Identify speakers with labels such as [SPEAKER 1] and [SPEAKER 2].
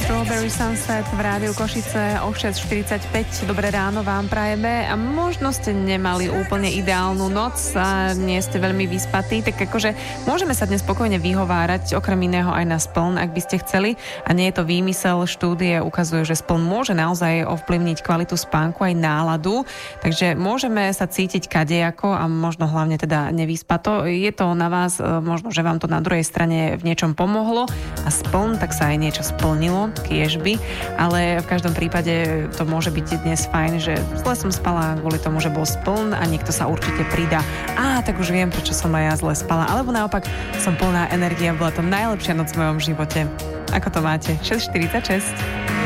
[SPEAKER 1] Strawberry Sunset v rádiu Košice o 6:45. Dobré ráno vám prajeme a možno ste nemali úplne ideálnu noc a nie ste veľmi vyspatí, tak akože môžeme sa dnes spokojne vyhovárať okrem iného aj na spln, ak by ste chceli, a nie je to výmysel. Štúdie ukazujú, že spln môže naozaj ovplyvniť kvalitu spánku aj náladu, takže môžeme sa cítiť kadejako a možno hlavne teda nevyspato. Je to na vás, možno, že vám to na druhej strane v niečom pomohlo a spln, tak sa aj niečo splnilo, kiežby, ale v každom prípade to môže byť dnes fajn, že zle som spala kvôli tomu, že bol spln a niekto sa určite pridá. Tak už viem, prečo som aj ja zle spala, alebo naopak som plná energie, bola to najlepšia noc v mojom živote. Ako to máte? 6:46.